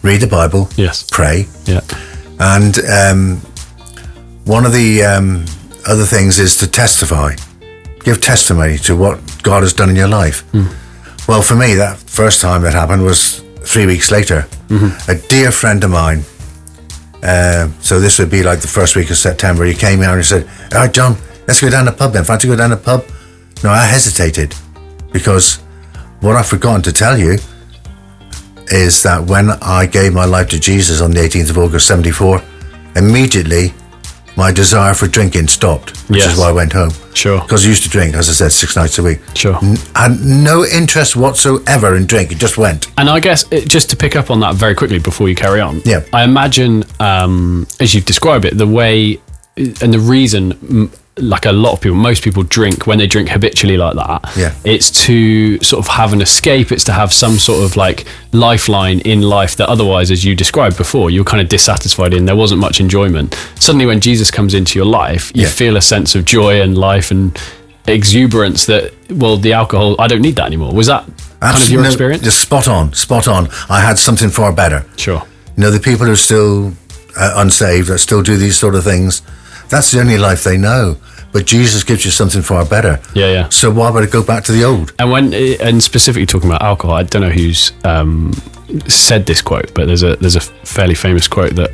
read the Bible, Yes. pray. Yeah. And one of the other things is to testify. Give testimony to what God has done in your life. Well, for me, that first time it happened was 3 weeks later. A dear friend of mine, so this would be like the first week of September, he came out and he said, all right, John, let's go down to the pub then. Fancy go down to the pub? No, I hesitated, because what I've forgotten to tell you is that when I gave my life to Jesus on the 18th of August 74, immediately my desire for drinking stopped, which Yes. is why I went home. Sure. Because I used to drink, as I said, 6 nights a week. Sure. I had no interest whatsoever in drink. It just went. And I guess, just to pick up on that very quickly before you carry on, Yeah. I imagine, as you've described it, the way and the reason, like a lot of people, most people drink when they drink habitually like that. Yeah. It's to sort of have an escape. It's to have some sort of like lifeline in life that otherwise, as you described before, you were kind of dissatisfied in. There wasn't much enjoyment. Suddenly, when Jesus comes into your life, you Yeah. feel a sense of joy and life and exuberance that, well, the alcohol, I don't need that anymore. Was that kind of your experience? Just spot on. I had something far better. Sure. You know, the people who are still unsaved, that still do these sort of things, that's the only life they know. But Jesus gives you something far better. Yeah, yeah. So why would I go back to the old? And specifically talking about alcohol, I don't know who's said this quote, but there's a fairly famous quote that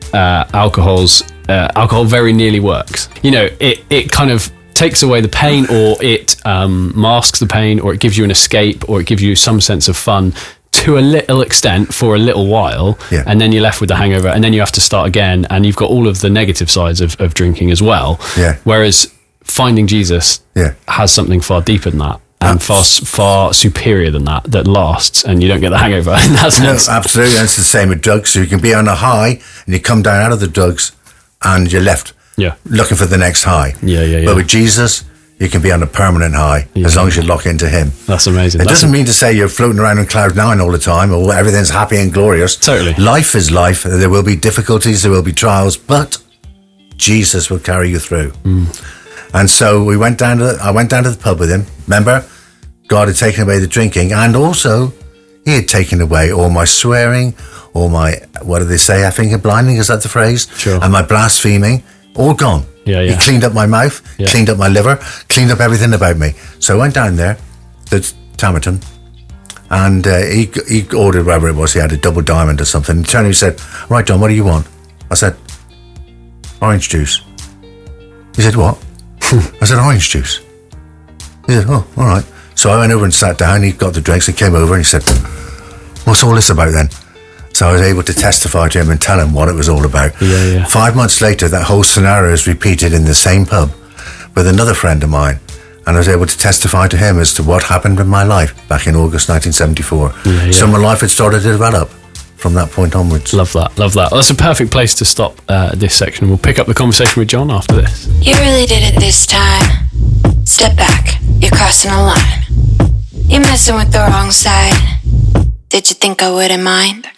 alcohol very nearly works. You know, it kind of takes away the pain, or it masks the pain, or it gives you an escape, or it gives you some sense of fun to a little extent for a little while, Yeah. and then you're left with the hangover, and then you have to start again, and you've got all of the negative sides of drinking as well. Yeah. Whereas finding Jesus Yeah. has something far deeper than that, and far superior than that lasts, and you don't get the hangover in that No, sense. absolutely. And it's the same with drugs. So you can be on a high and you come down out of the drugs and you're left Yeah. looking for the next high. Yeah. But with Jesus, you can be on a permanent high as long as you lock into him. That's amazing. It doesn't mean to say you're floating around on cloud nine all the time, or everything's happy and glorious. Totally. Life is life. There will be difficulties, there will be trials, but Jesus will carry you through. And so I went down to the pub with him. Remember, God had taken away the drinking, and also he had taken away all my swearing, all my, what do they say, finger blinding, is that the phrase? Sure. And my blaspheming, all gone. Yeah. He cleaned up my mouth, Yeah. cleaned up my liver, cleaned up everything about me. So I went down there to Tamerton, and he ordered whatever it was. He had a double diamond or something. He turned and he said, right, John, what do you want? I said, orange juice. He said, what? I said, orange juice. He said, oh, all right. So I went over and sat down. He got the drinks and came over and he said, what's all this about then? So I was able to testify to him and tell him what it was all about. Yeah. 5 months later, that whole scenario is repeated in the same pub with another friend of mine. And I was able to testify to him as to what happened in my life back in August 1974. Yeah. So my life had started to develop from that point onwards. Love that. Well, that's a perfect place to stop this section. We'll pick up the conversation with John after this. You really did it this time. Step back, you're crossing a line. You're messing with the wrong side. Did you think I wouldn't mind?